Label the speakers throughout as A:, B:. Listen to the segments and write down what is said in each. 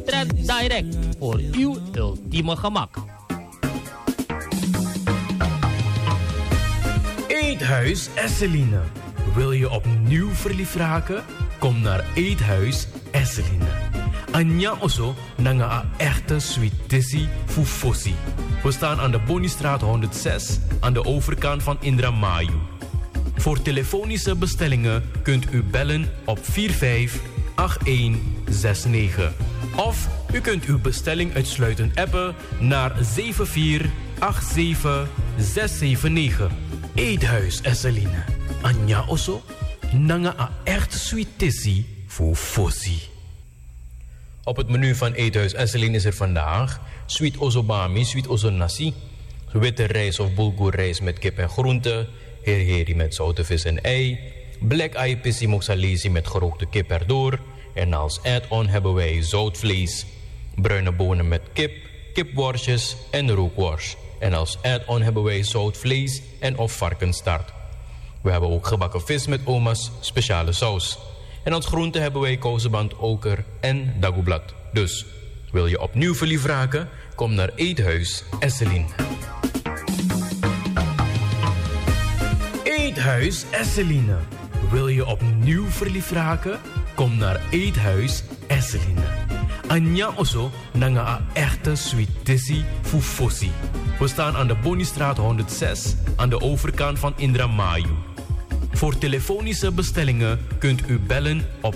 A: Trend Direct voor uw ultieme gemak.
B: Eethuis Esseline. Wil je opnieuw verliefd raken? Kom naar Eethuis Esseline. Anja Osso nanga a echte sweetissie fufosi. We staan aan de Bonistraat 106 aan de overkant van Indramayu. Voor telefonische bestellingen kunt u bellen op 458169. Of u kunt uw bestelling uitsluitend appen naar 7487679. Eethuis Esseline. Anja Osso nanga a echt sweetissie voor fossi. Op het menu van Eethuis Esseline is er vandaag sweet osobami, sweet ozonasi, witte rijst of bulgur met kip en groenten, herheri met zoute vis en ei, black eye pissi moxalesi met gerookte kip erdoor en als add-on hebben wij zoutvlees, bruine bonen met kip, kipworstjes en rookworst. En als add-on hebben wij zoutvlees en of varkensstart. We hebben ook gebakken vis met oma's speciale saus. En als groente hebben wij kousenband, oker en dagublad. Dus, wil je opnieuw verliefd raken? Kom naar Eethuis Esseline. Eethuis Esseline. Wil je opnieuw verliefd raken? Kom naar Eethuis Esseline. Anja Osso nanga a echte sweetissie fufosi. We staan aan de Bonistraat 106 aan de overkant van Indramayu. Voor telefonische bestellingen kunt u bellen op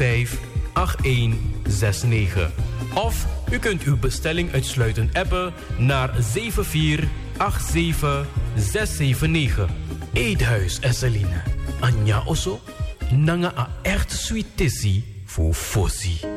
B: 458169. Of u kunt uw bestelling uitsluitend appen naar 7487679. Eethuis Esseline. Anja Osso nanga a echt sweetissie voor fossi.